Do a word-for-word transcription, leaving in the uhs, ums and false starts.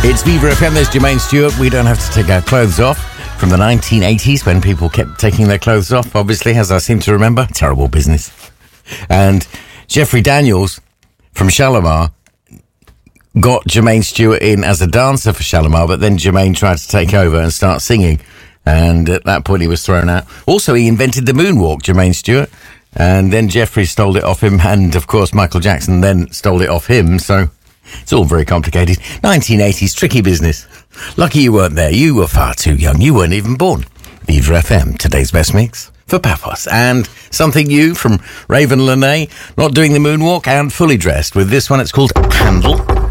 It's Viva F M, there's Jermaine Stewart. We don't have to take our clothes off. From the nineteen eighties, when people kept taking their clothes off, obviously, as I seem to remember. Terrible business. And Jeffrey Daniels from Shalimar got Jermaine Stewart in as a dancer for Shalimar, but then Jermaine tried to take over and start singing. And at that point, he was thrown out. Also, he invented the moonwalk, Jermaine Stewart. And then Jeffrey stole it off him. And, of course, Michael Jackson then stole it off him. So it's all very complicated. nineteen eighties, tricky business. Lucky you weren't there. You were far too young. You weren't even born. Viva F M, today's best mix for Paphos. And something new from Raven Lenae, not doing the moonwalk and fully dressed with this one. It's called Handle.